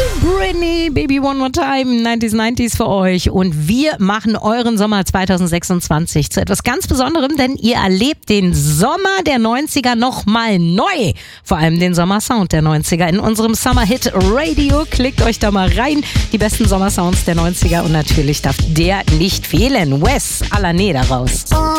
Britney, Baby One More Time, 90s für euch. Und wir machen euren Sommer 2026 zu etwas ganz Besonderem, denn ihr erlebt den Sommer der 90er nochmal neu. Vor allem den Sommersound der 90er in unserem Summer Hit Radio. Klickt euch da mal rein. Die besten Sommersounds der 90er und natürlich darf der nicht fehlen. Wes Alaneda raus.